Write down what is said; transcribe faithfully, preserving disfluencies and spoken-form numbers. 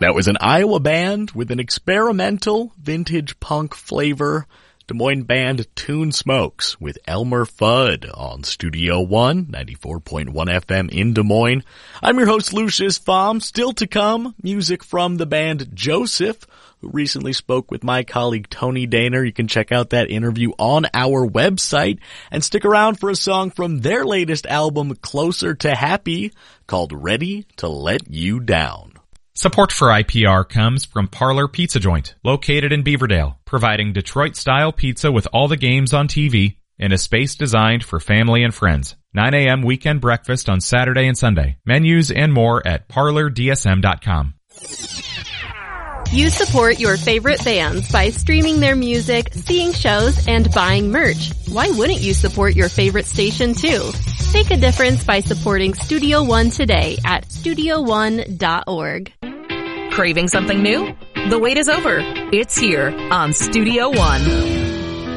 That was an Iowa band with an experimental vintage punk flavor. Des Moines band Tune Smokes with Elmer Fudd on Studio One, ninety-four point one F M in Des Moines. I'm your host, Lucius Pfam. Still to come, music from the band Joseph, who recently spoke with my colleague Tony Daner. You can check out that interview on our website, and stick around for a song from their latest album, Closer to Happy, called Ready to Let You Down. Support for I P R comes from Parlor Pizza Joint, located in Beaverdale, providing Detroit-style pizza with all the games on T V in a space designed for family and friends. nine a.m. weekend breakfast on Saturday and Sunday. Menus and more at parlor d s m dot com. You support your favorite bands by streaming their music, seeing shows, and buying merch. Why wouldn't you support your favorite station too? Make a difference by supporting Studio One today at studio one dot org. Craving something new? The wait is over. It's here on Studio One.